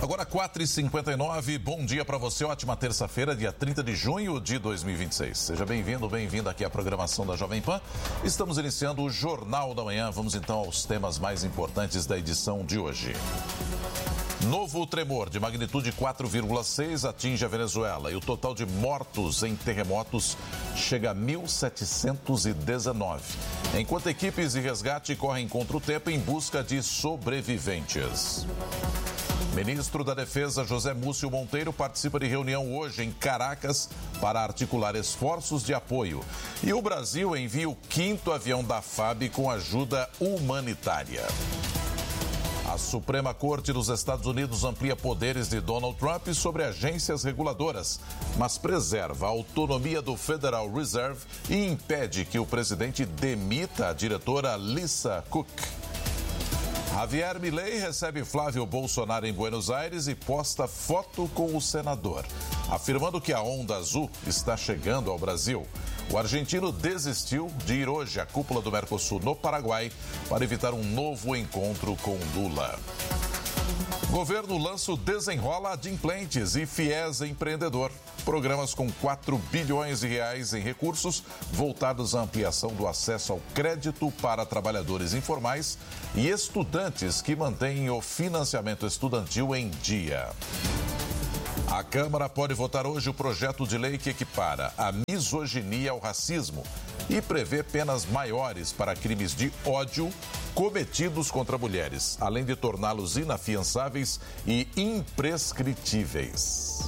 Agora 4h59, bom dia para você, ótima terça-feira, dia 30 de junho de 2026. Seja bem-vindo, bem-vinda aqui à programação da Jovem Pan. Estamos iniciando o Jornal da Manhã. Vamos então aos temas mais importantes da edição de hoje. Novo tremor de magnitude 4,6 atinge a Venezuela e o total de mortos em terremotos chega a 1.719, enquanto equipes de resgate correm contra o tempo em busca de sobreviventes. Ministro da Defesa José Múcio Monteiro participa de reunião hoje em Caracas para articular esforços de apoio. E o Brasil envia o 5º avião da FAB com ajuda humanitária. A Suprema Corte dos Estados Unidos amplia poderes de Donald Trump sobre agências reguladoras, mas preserva a autonomia do Federal Reserve e impede que o presidente demita a diretora Lisa Cook. Javier Milei recebe Flávio Bolsonaro em Buenos Aires e posta foto com o senador, afirmando que a onda azul está chegando ao Brasil. O argentino desistiu de ir hoje à cúpula do Mercosul no Paraguai para evitar um novo encontro com Lula. Governo lança o Desenrola Adimplentes e Fies Empreendedor. Programas com 4 bilhões de reais em recursos voltados à ampliação do acesso ao crédito para trabalhadores informais e estudantes que mantêm o financiamento estudantil em dia. A Câmara pode votar hoje o projeto de lei que equipara a misoginia ao racismo e prevê penas maiores para crimes de ódio cometidos contra mulheres, além de torná-los inafiançáveis e imprescritíveis.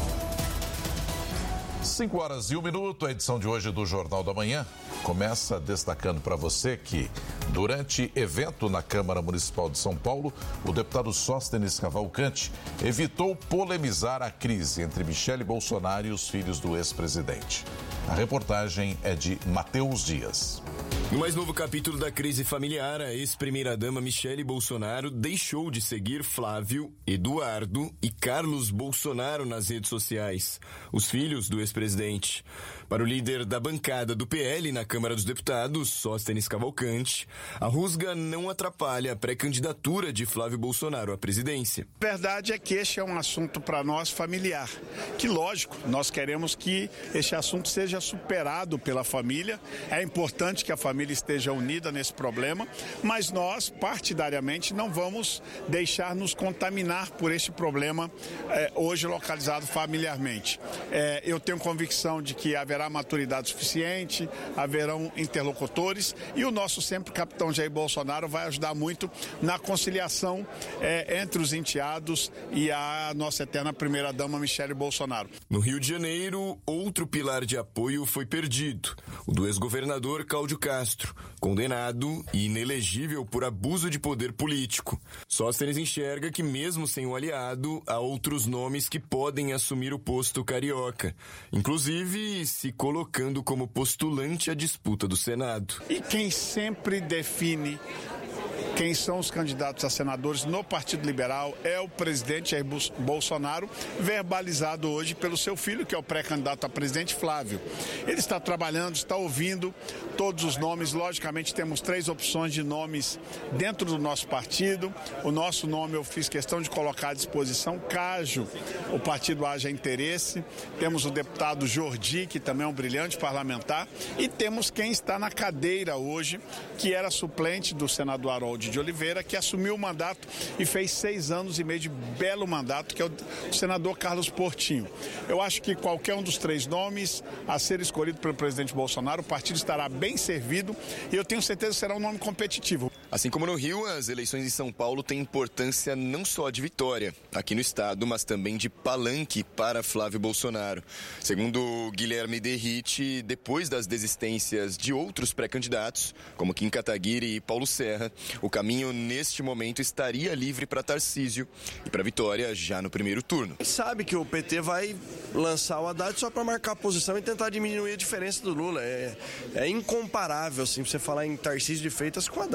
5h01, a edição de hoje do Jornal da Manhã começa destacando para você que, durante evento na Câmara Municipal de São Paulo, o deputado Sóstenes Cavalcante evitou polemizar a crise entre Michele Bolsonaro e os filhos do ex-presidente. A reportagem é de Matheus Dias. No mais novo capítulo da crise familiar, a ex-primeira-dama Michele Bolsonaro deixou de seguir Flávio, Eduardo e Carlos Bolsonaro nas redes sociais, os filhos do ex-presidente. Para o líder da bancada do PL na Câmara dos Deputados, Sóstenes Cavalcante, a rusga não atrapalha a pré-candidatura de Flávio Bolsonaro à presidência. A verdade é que este é um assunto para nós familiar, que lógico, nós queremos que este assunto seja superado pela família, é importante que a família esteja unida nesse problema, mas nós, partidariamente, não vamos deixar nos contaminar por este problema hoje localizado familiarmente. Eu tenho convicção de que haverá maturidade suficiente, haverão interlocutores e o nosso sempre capitão Jair Bolsonaro vai ajudar muito na conciliação entre os enteados e a nossa eterna primeira-dama Michele Bolsonaro. No Rio de Janeiro, outro pilar de apoio foi perdido, o do ex-governador Cláudio Castro, condenado e inelegível por abuso de poder político. Sóstenes enxerga que, mesmo sem o aliado, há outros nomes que podem assumir o posto carioca, inclusive se colocando como postulante à disputa do Senado. E quem sempre define quem são os candidatos a senadores no Partido Liberal é o presidente Jair Bolsonaro, verbalizado hoje pelo seu filho, que é o pré-candidato a presidente, Flávio. Ele está trabalhando, está ouvindo todos os nomes. Logicamente, temos 3 opções de nomes dentro do nosso partido. O nosso nome eu fiz questão de colocar à disposição, caso o partido haja interesse. Temos o deputado Jordi, que também é um brilhante parlamentar. E temos quem está na cadeira hoje, que era suplente do senador Harold de Oliveira, que assumiu o mandato e fez 6 anos e meio de belo mandato, que é o senador Carlos Portinho. Eu acho que qualquer um dos 3 nomes a ser escolhido pelo presidente Bolsonaro, o partido estará bem servido e eu tenho certeza que será um nome competitivo. Assim como no Rio, as eleições em São Paulo têm importância não só de vitória aqui no estado, mas também de palanque para Flávio Bolsonaro. Segundo Guilherme Derrite, depois das desistências de outros pré-candidatos, como Kim Kataguiri e Paulo Serra, o caminho neste momento estaria livre para Tarcísio e para Vitória já no primeiro turno. A gente sabe que o PT vai lançar o Haddad só para marcar a posição e tentar diminuir a diferença do Lula. É incomparável assim, você falar em Tarcísio de Freitas com Haddad. Não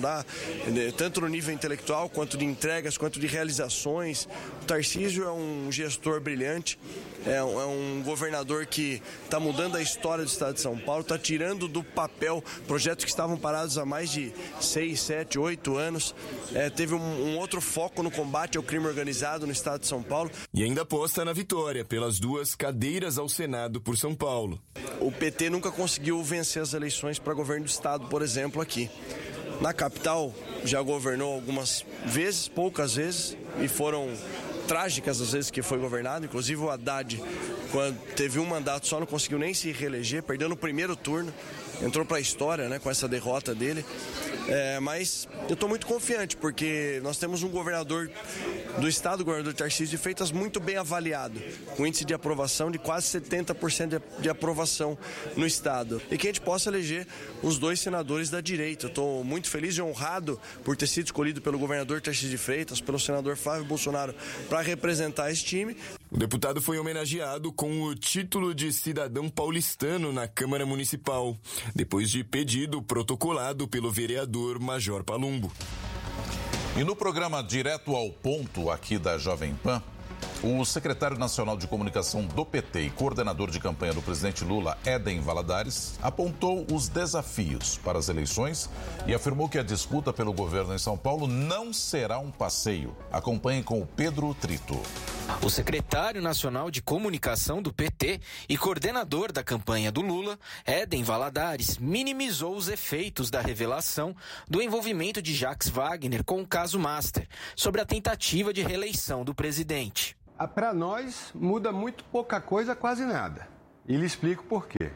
ajudar, tanto no nível intelectual, quanto de entregas, quanto de realizações. O Tarcísio é um gestor brilhante, é um governador que está mudando a história do estado de São Paulo, está tirando do papel projetos que estavam parados há mais de 6, 7, 8 anos. Teve um outro foco no combate ao crime organizado no estado de São Paulo. E ainda aposta na vitória pelas 2 cadeiras ao Senado por São Paulo. O PT nunca conseguiu vencer as eleições para governo do estado, por exemplo, aqui. Na capital já governou algumas vezes, poucas vezes, e foram trágicas as vezes que foi governado. Inclusive o Haddad, quando teve um mandato só, não conseguiu nem se reeleger, perdeu no primeiro turno, entrou para a história, né, com essa derrota dele. Mas eu estou muito confiante, porque nós temos um governador do estado, o governador Tarcísio de Freitas, muito bem avaliado, com índice de aprovação de quase 70% de aprovação no estado. E que a gente possa eleger os 2 senadores da direita. Eu estou muito feliz e honrado por ter sido escolhido pelo governador Tarcísio de Freitas, pelo senador Flávio Bolsonaro, para representar esse time. O deputado foi homenageado com o título de cidadão paulistano na Câmara Municipal, depois de pedido protocolado pelo vereador Major Palumbo. E no programa Direto ao Ponto aqui da Jovem Pan, o secretário nacional de comunicação do PT e coordenador de campanha do presidente Lula, Éden Valadares, apontou os desafios para as eleições e afirmou que a disputa pelo governo em São Paulo não será um passeio. Acompanhem com o Pedro Trito. O secretário nacional de comunicação do PT e coordenador da campanha do Lula, Éden Valadares, minimizou os efeitos da revelação do envolvimento de Jacques Wagner com o caso Master, sobre a tentativa de reeleição do presidente. Para nós, muda muito pouca coisa, quase nada. E lhe explico por quê.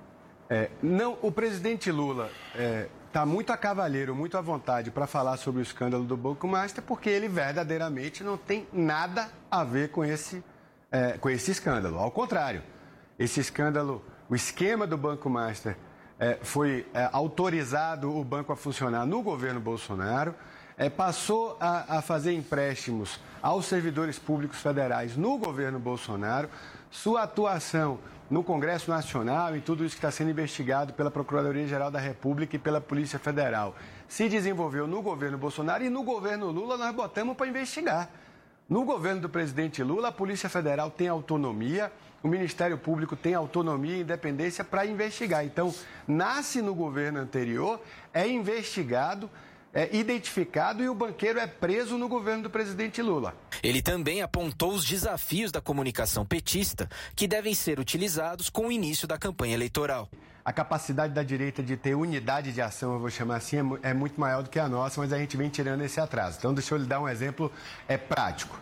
O presidente Lula está muito a cavaleiro, muito à vontade para falar sobre o escândalo do Banco Master, porque ele verdadeiramente não tem nada a ver com esse escândalo. Ao contrário, esse escândalo, o esquema do Banco Master foi autorizado o banco a funcionar no governo Bolsonaro, passou a fazer empréstimos aos servidores públicos federais no governo Bolsonaro, sua atuação no Congresso Nacional e tudo isso que está sendo investigado pela Procuradoria-Geral da República e pela Polícia Federal se desenvolveu no governo Bolsonaro, e no governo Lula nós botamos para investigar. No governo do presidente Lula, a Polícia Federal tem autonomia, o Ministério Público tem autonomia e independência para investigar. Então, nasce no governo anterior, é investigado, identificado, e o banqueiro é preso no governo do presidente Lula. Ele também apontou os desafios da comunicação petista que devem ser utilizados com o início da campanha eleitoral. A capacidade da direita de ter unidade de ação, eu vou chamar assim, é muito maior do que a nossa, mas a gente vem tirando esse atraso. Então, deixa eu lhe dar um exemplo prático.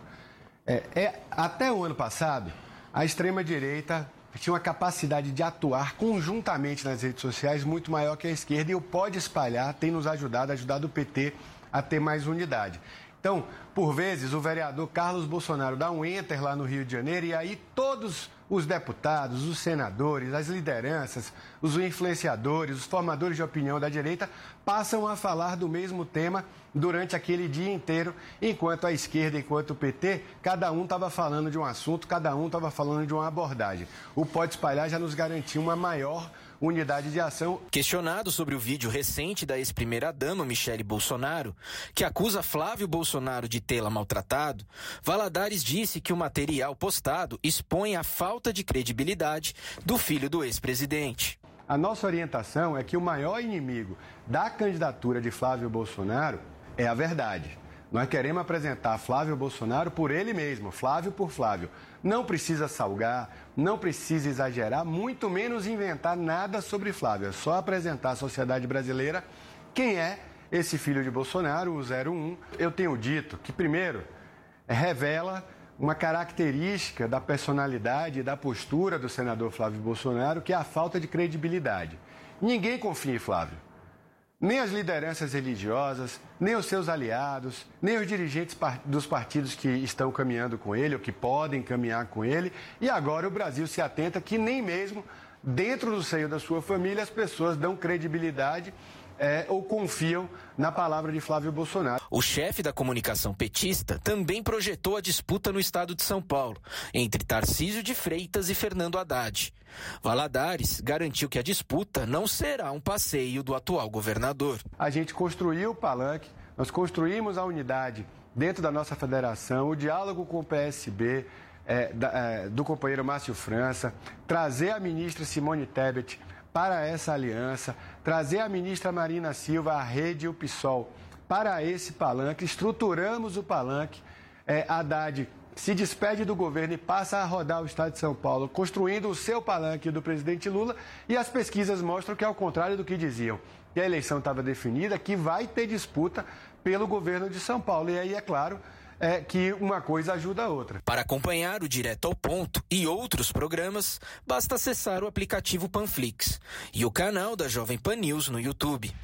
Até o ano passado, a extrema-direita tinha uma capacidade de atuar conjuntamente nas redes sociais muito maior que a esquerda, e o Pode Espalhar tem nos ajudado o PT a ter mais unidade. Então, por vezes, o vereador Carlos Bolsonaro dá um enter lá no Rio de Janeiro, e aí todos os deputados, os senadores, as lideranças, os influenciadores, os formadores de opinião da direita passam a falar do mesmo tema durante aquele dia inteiro, enquanto a esquerda, enquanto o PT, cada um estava falando de um assunto, cada um estava falando de uma abordagem. O Pode Espalhar já nos garantiu uma maior unidade de ação. Questionado sobre o vídeo recente da ex-primeira-dama Michele Bolsonaro, que acusa Flávio Bolsonaro de tê-la maltratado, Valadares disse que o material postado expõe a falta de credibilidade do filho do ex-presidente. A nossa orientação é que o maior inimigo da candidatura de Flávio Bolsonaro é a verdade. Nós queremos apresentar Flávio Bolsonaro por ele mesmo, Flávio por Flávio. Não precisa salgar, não precisa exagerar, muito menos inventar nada sobre Flávio. É só apresentar à sociedade brasileira quem é esse filho de Bolsonaro, o 01. Eu tenho dito que, primeiro, revela uma característica da personalidade e da postura do senador Flávio Bolsonaro, que é a falta de credibilidade. Ninguém confia em Flávio. Nem as lideranças religiosas, nem os seus aliados, nem os dirigentes dos partidos que estão caminhando com ele ou que podem caminhar com ele. E agora o Brasil se atenta que nem mesmo dentro do seio da sua família as pessoas dão credibilidade ou confiam na palavra de Flávio Bolsonaro. O chefe da comunicação petista também projetou a disputa no estado de São Paulo, entre Tarcísio de Freitas e Fernando Haddad. Valadares garantiu que a disputa não será um passeio do atual governador. A gente construiu o palanque, nós construímos a unidade dentro da nossa federação, o diálogo com o PSB, do companheiro Márcio França, trazer a ministra Simone Tebet para essa aliança, trazer a ministra Marina Silva, a Rede e o PSOL para esse palanque, estruturamos o palanque. Haddad se despede do governo e passa a rodar o estado de São Paulo, construindo o seu palanque do presidente Lula, e as pesquisas mostram que é ao contrário do que diziam, que a eleição estava definida, que vai ter disputa pelo governo de São Paulo. E aí, é claro, que uma coisa ajuda a outra. Para acompanhar o Direto ao Ponto e outros programas, basta acessar o aplicativo Panflix e o canal da Jovem Pan News no YouTube.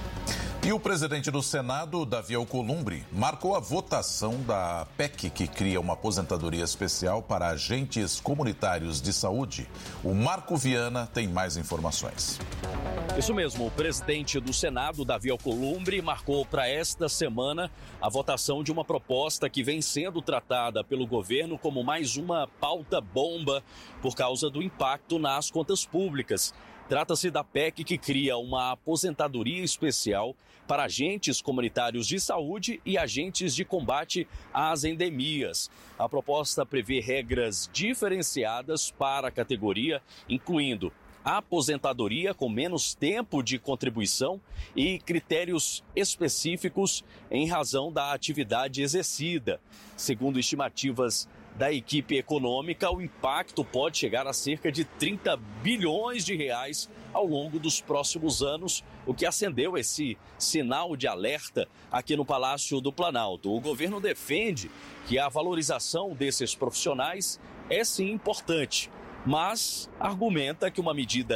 E o presidente do Senado, Davi Alcolumbre, marcou a votação da PEC que cria uma aposentadoria especial para agentes comunitários de saúde. O Marco Viana tem mais informações. Isso mesmo, o presidente do Senado, Davi Alcolumbre, marcou para esta semana a votação de uma proposta que vem sendo tratada pelo governo como mais uma pauta bomba por causa do impacto nas contas públicas. Trata-se da PEC que cria uma aposentadoria especial para agentes comunitários de saúde e agentes de combate às endemias. A proposta prevê regras diferenciadas para a categoria, incluindo a aposentadoria com menos tempo de contribuição e critérios específicos em razão da atividade exercida. Segundo estimativas da equipe econômica, o impacto pode chegar a cerca de 30 bilhões de reais ao longo dos próximos anos, o que acendeu esse sinal de alerta aqui no Palácio do Planalto. O governo defende que a valorização desses profissionais é sim importante, mas argumenta que uma medida